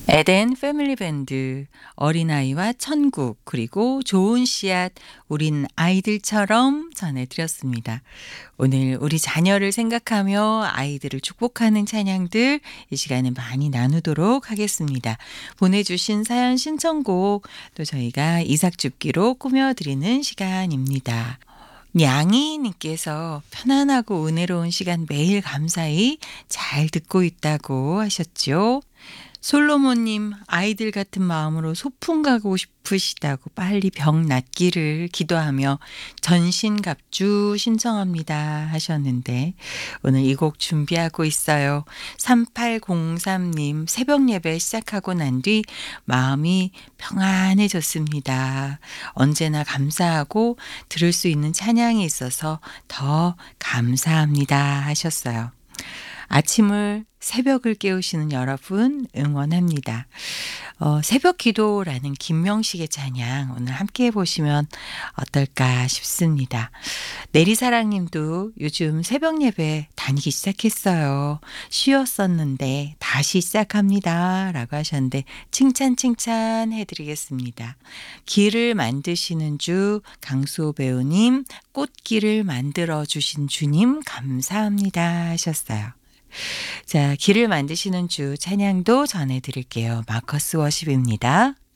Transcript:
에덴 패밀리 밴드, 어린아이와 천국, 그리고 좋은 씨앗, 우린 아이들처럼 전해드렸습니다. 오늘 우리 자녀를 생각하며 아이들을 축복하는 찬양들 이 시간에 많이 나누도록 하겠습니다. 보내주신 사연 신청곡 또 저희가 이삭줍기로 꾸며드리는 시간입니다. 냥이님께서 편안하고 은혜로운 시간 매일 감사히 잘 듣고 있다고 하셨죠. 솔로몬님, 아이들 같은 마음으로 소풍 가고 싶으시다고 빨리 병 낫기를 기도하며 전신갑주 신청합니다 하셨는데 오늘 이 곡 준비하고 있어요. 3803님, 새벽 예배 시작하고 난 뒤 마음이 평안해졌습니다. 언제나 감사하고 들을 수 있는 찬양이 있어서 더 감사합니다 하셨어요. 아침을 새벽을 깨우시는 여러분 응원합니다. 새벽 기도라는 김명식의 찬양 오늘 함께 해보시면 어떨까 싶습니다. 내리사랑님도 요즘 새벽 예배 다니기 시작했어요. 쉬었었는데 다시 시작합니다 라고 하셨는데 칭찬 해드리겠습니다. 길을 만드시는 주 강수호 배우님, 꽃길을 만들어주신 주님 감사합니다 하셨어요. 자, 길을 만드시는 주 찬양도 전해드릴게요. 마커스 워십입니다.